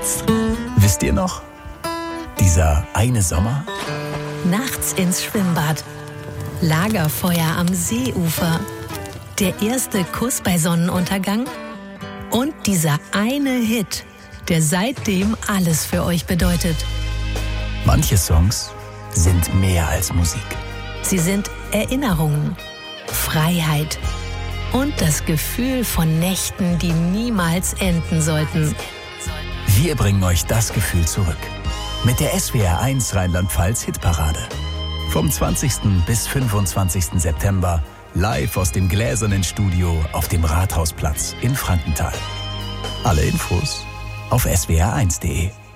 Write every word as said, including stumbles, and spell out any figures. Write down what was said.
Nachts. Wisst ihr noch? Dieser eine Sommer? Nachts ins Schwimmbad. Lagerfeuer am Seeufer. Der erste Kuss bei Sonnenuntergang. Und dieser eine Hit, der seitdem alles für euch bedeutet. Manche Songs sind mehr als Musik. Sie sind Erinnerungen, Freiheit und das Gefühl von Nächten, die niemals enden sollten. Wir bringen euch das Gefühl zurück. Mit der S W R eins Rheinland-Pfalz Hitparade. Vom zwanzigsten bis fünfundzwanzigsten September live aus dem gläsernen Studio auf dem Rathausplatz in Frankenthal. Alle Infos auf s w r eins punkt de.